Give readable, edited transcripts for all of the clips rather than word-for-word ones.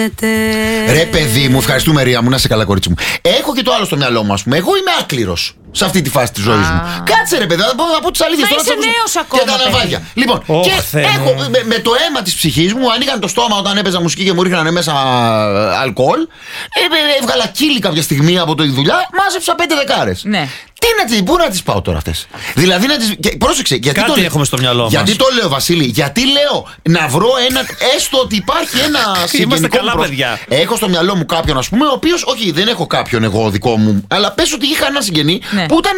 Ρε παιδί μου, ευχαριστούμε Ρία μου, να σε καλά κορίτσι μου. Έχω και το άλλο στο μυαλό μου, ας πούμε. Εγώ είμαι άκληρος σε αυτή τη φάση της ζωής μου. Κάτσε ρε παιδί, θα πω τις αλήθειες τώρα. Είσαι νέος ακόμα. Και τα ναυάγια. Λοιπόν, και έχω με το αίμα της ψυχής μου, ανοίγαν το στόμα όταν έπαιζα μουσική και μου ρίχνανε μέσα αλκοόλ. Έβγαλα κύλι κάποια στιγμή από τη δουλειά, μάζεψα 5 δεκάρες. Ναι. Πού να τις πάω τώρα αυτές? Δηλαδή να τις. Πρόσεξε, γιατί κάτι έχουμε στο μυαλό μας. Γιατί το λέω, Βασίλη? Γιατί λέω να βρω ένα. Έστω ότι υπάρχει ένα συγγενικό. Είμαστε καλά, παιδιά. Έχω στο μυαλό μου κάποιον, ας πούμε, ο οποίος. Όχι, δεν έχω κάποιον εγώ δικό μου. Αλλά πες ότι είχα ένα συγγενή που ήταν.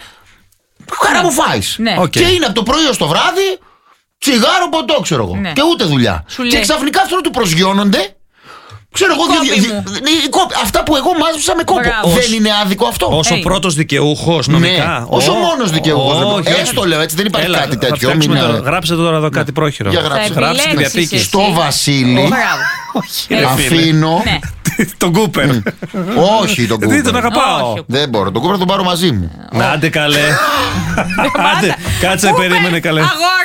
Χαραμοφάης. Ναι. Και είναι από το πρωί ως το βράδυ τσιγάρο, ποτό, ξέρω εγώ. Ναι. Και ούτε δουλειά. Και ξαφνικά αυτό του προσγειώνονται. Ξέρω εγώ, αυτά που εγώ μάζεψα με κόπο. Δεν είναι άδικο αυτό? Ως ο πρώτος δικαιούχος νομικά. Ναι, ως ο μόνος δικαιούχος. Έτσι το λέω, έτσι δεν υπάρχει κάτι τέτοιο. Γράψτε τώρα εδώ κάτι πρόχειρο. Γράψτε τη διαθήκη. Στο Βασίλη αφήνω τον Κούπερ. Όχι τον Κούπερ. Δεν τον αγαπάω. Δεν μπορώ, τον Κούπερ τον πάρω μαζί μου. Άντε καλέ. Άντε, κάτσε, περίμενε καλέ.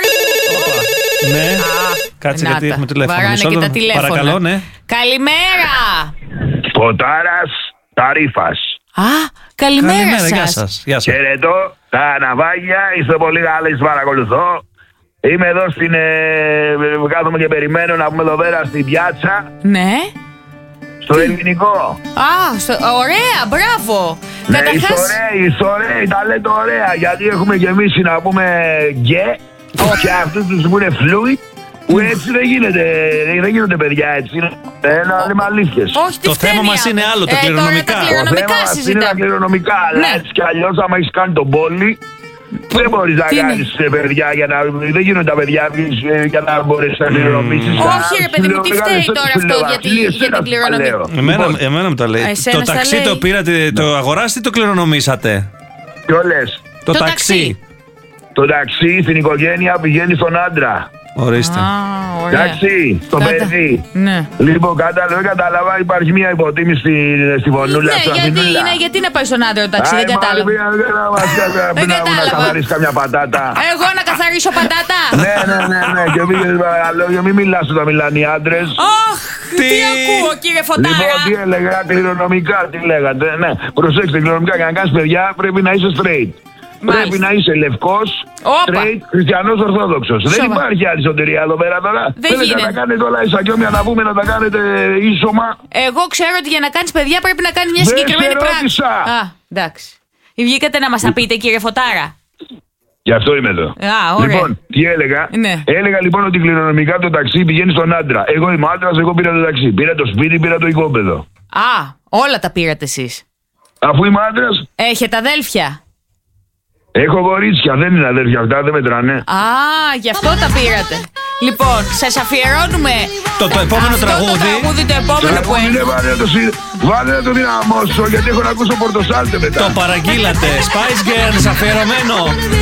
Ναι, κάτσε γιατί έχουμε τηλέφωνο. Βαράνε και τα τηλέφωνα. Παρακαλώ, ναι. Καλημέρα. Ποτάρας Ταρίφας. Καλημέρα γεια σας. σας. Γεια σας. Χαιρετώ, τα ναυάγια, είστε πολύ καλοί, σας παρακολουθώ. Είμαι εδώ κάθομαι και περιμένω να πούμε εδώ πέρα στην πιάτσα. Ναι. Στο ελληνικό. Ωραία, μπράβο. Ναι, είστε ωραίοι, τα λέτε ωραία. Γιατί έχουμε γεμίσει να πούμε γκέ. Και αυτούς τους που είναι φλούι. Που έτσι δεν γίνονται παιδιά, έτσι. Λέμε αλήθειες. Το θέμα μας είναι άλλο, τα κληρονομικά. Το θέμα μας είναι τα κληρονομικά. Αλλά έτσι κι αλλιώς, άμα έχεις κάνει τον πόλη, δεν μπορείς να κάνεις παιδιά δεν γίνονται τα παιδιά για να μπορέσεις να κληρονομήσεις. Όχι ρε παιδί μου, τι φταίει τώρα αυτό για την κληρονομία? Εμένα μου τα λέει. Το ταξί το πήρατε, το αγοράσετε ή το κληρονομήσατε? Ποιο λες? Το ταξί. Το ταξί στην οικογένεια πηγαίνει στον άντρα. Ορίστε. Εντάξει, το παιδί. Ναι. Λοιπόν, δεν κατάλαβα, υπάρχει μια υποτίμηση στη φωνούλα. Γιατί να πάει στον άντρα το ταξί, δεν κατάλαβα. Να καθαρίσεις καμιά πατάτα. Εγώ να καθαρίσω πατάτα? Ναι. Και μην μιλάς όταν μιλάνε οι άντρες. Τι ακούω, κύριε Φωτάρα? Λοιπόν, τι έλεγα, κληρονομικά, τι λέγατε. Ναι, προσέξτε, κληρονομικά, για να κάνεις παιδιά πρέπει να είσαι straight. Πρέπει να είσαι λευκός, straight, χριστιανός ορθόδοξος. Δεν υπάρχει άλλη σωτηρία εδώ πέρα τώρα. Θέλετε να κάνετε όλα ισακιόμια, να πούμε να τα κάνετε ίσωμα? Εγώ ξέρω ότι για να κάνεις παιδιά πρέπει να κάνεις μια συγκεκριμένη πράξη. Εντάξει. Βγήκατε να μας τα πείτε, κύριε Φωτάρα? Γι' αυτό είμαι εδώ. Λοιπόν, τι έλεγα? Έλεγα λοιπόν ότι κληρονομικά το ταξί πηγαίνει στον άντρα. Εγώ είμαι άντρας, εγώ πήρα το ταξί. Πήρα το σπίτι, πήρα το οικόπεδο. Όλα τα πήρατε εσείς? Αφού είμαι άντρας. Έχετε αδέλφια? Έχω κορίτσια, δεν είναι αδέρφια αυτά, δεν μετράνε. Γι' αυτό τα πήρατε. Λοιπόν, σας αφιερώνουμε το επόμενο τραγούδι. Το επόμενο που έχει. Βάλε να το δυναμώσω, γιατί έχω να ακούσω πορτοσάλτε μετά. Το παραγγείλατε. Spice Girls αφιερωμένο.